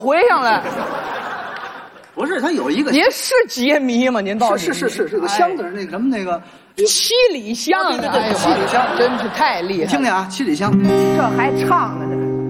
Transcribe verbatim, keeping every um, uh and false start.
回上来。 不是，它有一个。 您是杰迷吗？您倒是是是是是个箱子，那个什么那个七里香， 对对对，七里香真是太厉害。 听听啊，七里香， 这还唱呢这。